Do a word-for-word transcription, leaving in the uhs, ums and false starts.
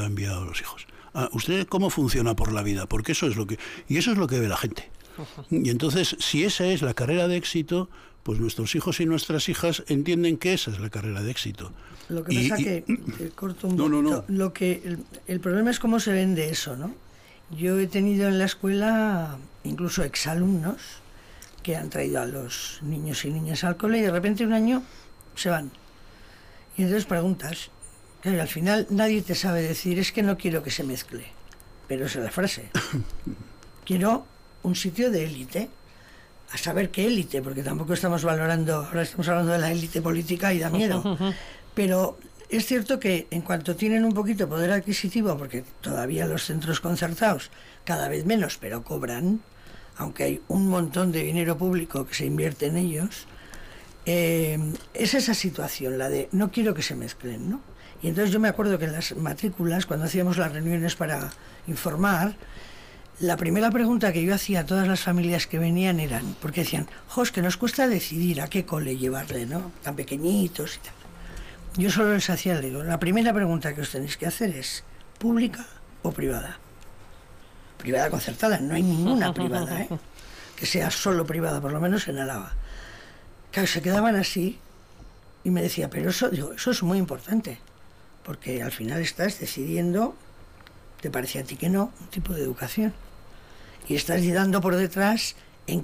enviado los hijos. Ah, ¿usted cómo funciona por la vida? Porque eso es lo que... Y eso es lo que ve la gente. Y entonces, si esa es la carrera de éxito, pues nuestros hijos y nuestras hijas entienden que esa es la carrera de éxito. Lo que y, pasa y, que, que corto un no, poquito, no, no. Lo que, el, el problema es cómo se vende eso, ¿no? Yo he tenido en la escuela incluso exalumnos que han traído a los niños y niñas al cole y de repente un año se van. Y entonces preguntas, claro, al final nadie te sabe decir, es que no quiero que se mezcle, pero esa es la frase. Quiero un sitio de élite, a saber qué élite, porque tampoco estamos valorando, ahora estamos hablando de la élite política y da miedo, pero es cierto que en cuanto tienen un poquito de poder adquisitivo, porque todavía los centros concertados cada vez menos, pero cobran, aunque hay un montón de dinero público que se invierte en ellos, eh, es esa situación, la de no quiero que se mezclen, ¿no? Y entonces yo me acuerdo que en las matrículas, cuando hacíamos las reuniones para informar, la primera pregunta que yo hacía a todas las familias que venían eran, porque decían, jos, que nos cuesta decidir a qué cole llevarle, ¿no? Tan pequeñitos y tal. Yo solo les hacía, le digo, la primera pregunta que os tenéis que hacer es, ¿pública o privada? Privada concertada, no hay ninguna privada, ¿eh? Que sea solo privada, por lo menos en Álava. Claro, se quedaban así y me decía, pero eso, digo, eso es muy importante, porque al final estás decidiendo, te parece a ti que no, un tipo de educación. Y estás dando por detrás